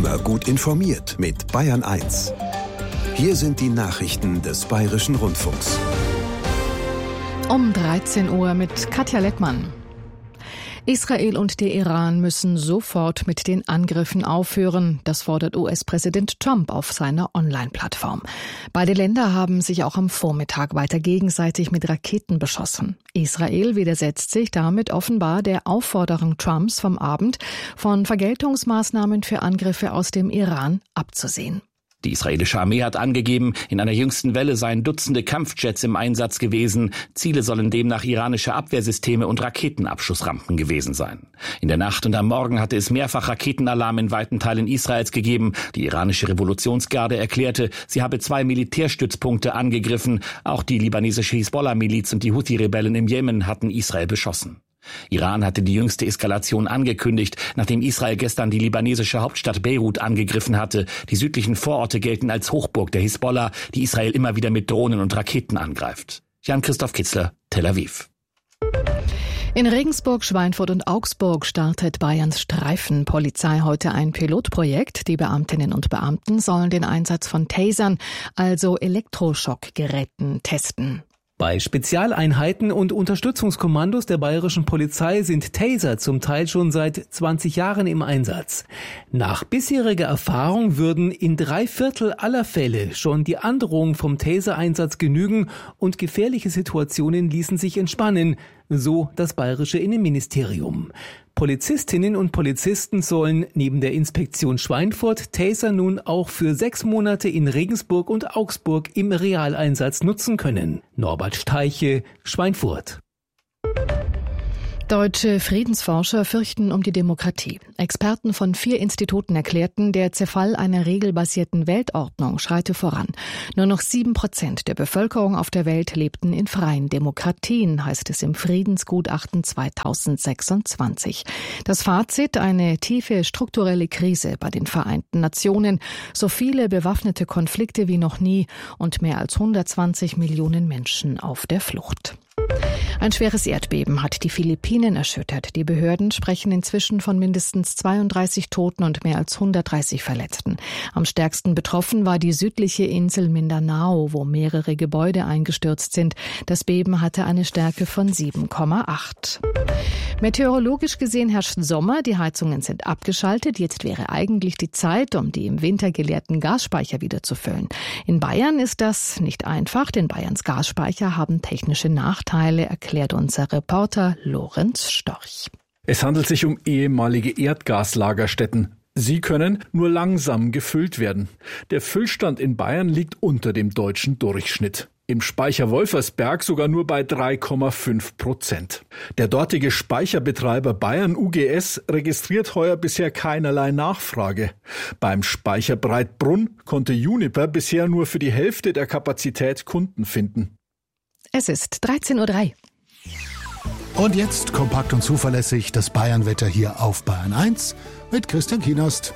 Immer gut informiert mit Bayern 1. Hier sind die Nachrichten des Bayerischen Rundfunks. Um 13 Uhr mit Katja Lettmann. Israel und der Iran müssen sofort mit den Angriffen aufhören. Das fordert US-Präsident Trump auf seiner Online-Plattform. Beide Länder haben sich auch am Vormittag weiter gegenseitig mit Raketen beschossen. Israel widersetzt sich damit offenbar der Aufforderung Trumps vom Abend, von Vergeltungsmaßnahmen für Angriffe aus dem Iran abzusehen. Die israelische Armee hat angegeben, in einer jüngsten Welle seien Dutzende Kampfjets im Einsatz gewesen. Ziele sollen demnach iranische Abwehrsysteme und Raketenabschussrampen gewesen sein. In der Nacht und am Morgen hatte es mehrfach Raketenalarm in weiten Teilen Israels gegeben. Die iranische Revolutionsgarde erklärte, sie habe 2 Militärstützpunkte angegriffen. Auch die libanesische Hisbollah-Miliz und die Houthi-Rebellen im Jemen hatten Israel beschossen. Iran hatte die jüngste Eskalation angekündigt, nachdem Israel gestern die libanesische Hauptstadt Beirut angegriffen hatte. Die südlichen Vororte gelten als Hochburg der Hisbollah, die Israel immer wieder mit Drohnen und Raketen angreift. Jan-Christoph Kitzler, Tel Aviv. In Regensburg, Schweinfurt und Augsburg startet Bayerns Streifenpolizei heute ein Pilotprojekt. Die Beamtinnen und Beamten sollen den Einsatz von Tasern, also Elektroschockgeräten, testen. Bei Spezialeinheiten und Unterstützungskommandos der bayerischen Polizei sind Taser zum Teil schon seit 20 Jahren im Einsatz. Nach bisheriger Erfahrung würden in 3/4 aller Fälle schon die Androhung vom Taser-Einsatz genügen und gefährliche Situationen ließen sich entspannen, so das bayerische Innenministerium. Polizistinnen und Polizisten sollen neben der Inspektion Schweinfurt Taser nun auch für 6 Monate in Regensburg und Augsburg im Realeinsatz nutzen können. Norbert Steiche, Schweinfurt. Deutsche Friedensforscher fürchten um die Demokratie. Experten von 4 Instituten erklärten, der Zerfall einer regelbasierten Weltordnung schreite voran. Nur noch 7% der Bevölkerung auf der Welt lebten in freien Demokratien, heißt es im Friedensgutachten 2026. Das Fazit: eine tiefe strukturelle Krise bei den Vereinten Nationen, so viele bewaffnete Konflikte wie noch nie und mehr als 120 Millionen Menschen auf der Flucht. Ein schweres Erdbeben hat die Philippinen erschüttert. Die Behörden sprechen inzwischen von mindestens 32 Toten und mehr als 130 Verletzten. Am stärksten betroffen war die südliche Insel Mindanao, wo mehrere Gebäude eingestürzt sind. Das Beben hatte eine Stärke von 7,8. Meteorologisch gesehen herrscht Sommer, die Heizungen sind abgeschaltet. Jetzt wäre eigentlich die Zeit, um die im Winter geleerten Gasspeicher wieder zu füllen. In Bayern ist das nicht einfach, denn Bayerns Gasspeicher haben technische Nachteile, erklärt unser Reporter Lorenz Storch. Es handelt sich um ehemalige Erdgaslagerstätten. Sie können nur langsam gefüllt werden. Der Füllstand in Bayern liegt unter dem deutschen Durchschnitt. Im Speicher Wolfersberg sogar nur bei 3,5%. Der dortige Speicherbetreiber Bayern UGS registriert heuer bisher keinerlei Nachfrage. Beim Speicher Breitbrunn konnte Uniper bisher nur für die Hälfte der Kapazität Kunden finden. Es ist 13:03 Uhr. Und jetzt kompakt und zuverlässig das Bayernwetter hier auf Bayern 1 mit Christian Kienast.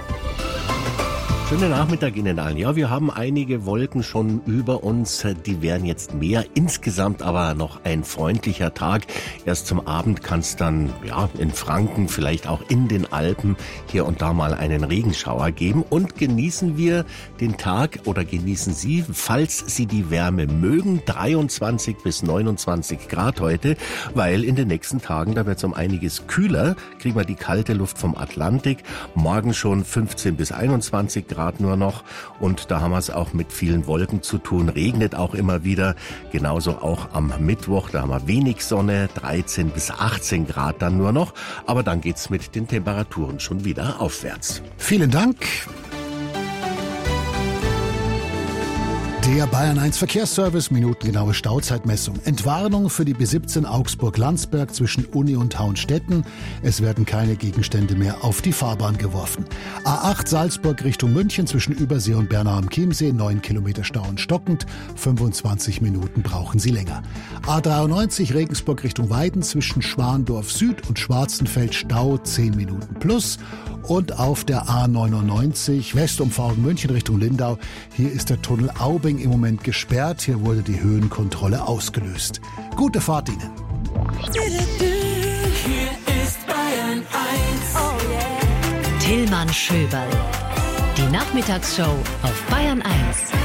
Schönen Nachmittag Ihnen allen. Ja, wir haben einige Wolken schon über uns. Die werden jetzt mehr. Insgesamt aber noch ein freundlicher Tag. Erst zum Abend kann es dann in Franken, vielleicht auch in den Alpen hier und da mal einen Regenschauer geben. Und genießen wir den Tag oder genießen Sie, falls Sie die Wärme mögen, 23 bis 29 Grad heute, weil in den nächsten Tagen, da wird es um einiges kühler. Kriegen wir die kalte Luft vom Atlantik. Morgen schon 15 bis 21 Grad nur noch und da haben wir es auch mit vielen Wolken zu tun, regnet auch immer wieder, genauso auch am Mittwoch, da haben wir wenig Sonne, 13 bis 18 Grad dann nur noch, aber dann geht's mit den Temperaturen schon wieder aufwärts. Vielen Dank. Der Bayern 1 Verkehrsservice, minutengenaue Stauzeitmessung. Entwarnung für die B17 Augsburg-Landsberg zwischen Uni und Hauenstetten. Es werden keine Gegenstände mehr auf die Fahrbahn geworfen. A8 Salzburg Richtung München zwischen Übersee und Bernau am Chiemsee, 9 Kilometer Stau und stockend. 25 Minuten brauchen Sie länger. A93 Regensburg Richtung Weiden zwischen Schwandorf Süd und Schwarzenfeld Stau, 10 Minuten plus. Und auf der A99 Westumfahrung München Richtung Lindau. Hier ist der Tunnel Aubing im Moment gesperrt. Hier wurde die Höhenkontrolle ausgelöst. Gute Fahrt Ihnen. Hier ist Bayern 1. Oh yeah. Tillmann Schöberl. Die Nachmittagsshow auf Bayern 1.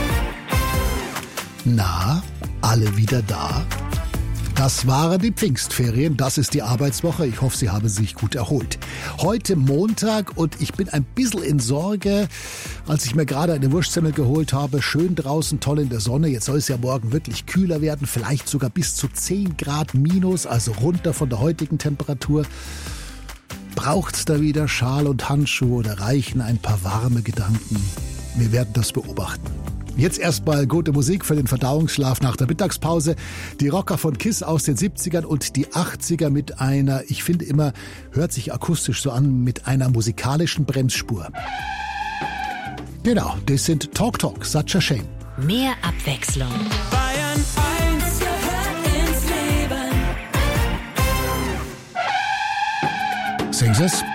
Na, alle wieder da? Das waren die Pfingstferien, das ist die Arbeitswoche. Ich hoffe, Sie haben sich gut erholt. Heute Montag und ich bin ein bisschen in Sorge, als ich mir gerade eine Wurstsemmel geholt habe. Schön draußen, toll in der Sonne. Jetzt soll es ja morgen wirklich kühler werden, vielleicht sogar bis zu 10 Grad minus, also runter von der heutigen Temperatur. Braucht's da wieder Schal und Handschuhe oder reichen ein paar warme Gedanken? Wir werden das beobachten. Jetzt erstmal gute Musik für den Verdauungsschlaf nach der Mittagspause. Die Rocker von KISS aus den 70ern und die 80er mit einer, ich finde immer, hört sich akustisch so an, mit einer musikalischen Bremsspur. Genau, das sind Talk Talk, Such a Shame. Mehr Abwechslung. Bayern 1 gehört ins Leben. Sing es.